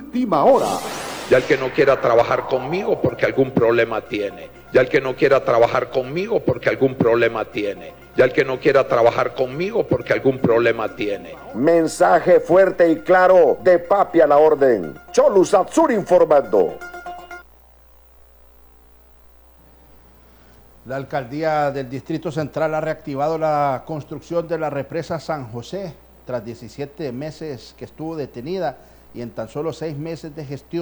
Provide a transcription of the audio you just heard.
Última hora. Ya el que no quiera trabajar conmigo porque algún problema tiene. Ya el que no quiera trabajar conmigo porque algún problema tiene. Ya el que no quiera trabajar conmigo porque algún problema tiene. Mensaje fuerte y claro de Papi a la orden. Cholu Satsur informando. La alcaldía del Distrito Central ha reactivado la construcción de la represa San José tras 17 meses que estuvo detenida y en tan solo 6 meses de gestión.